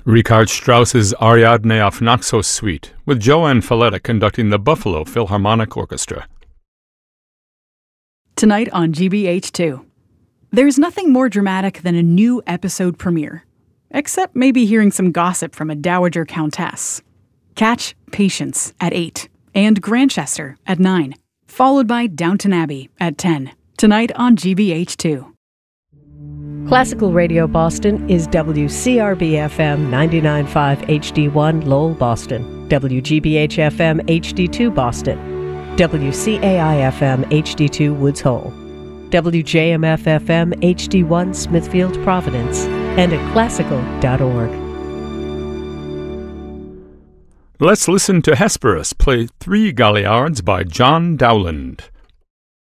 Richard Strauss's Ariadne auf Naxos Suite, with Joanne Falletta conducting the Buffalo Philharmonic Orchestra. Tonight on GBH2. There's nothing more dramatic than a new episode premiere, except maybe hearing some gossip from a dowager countess. Catch Patience at 8 and Grantchester at 9, followed by Downton Abbey at 10. Tonight on GBH2. Classical Radio Boston is WCRB-FM 99.5 HD1 Lowell, Boston, WGBH-FM HD2 Boston, WCAI-FM HD2 Woods Hole, WJMF-FM HD1 Smithfield, Providence, and at classical.org. Let's listen to Hesperus play 3 Galliards by John Dowland.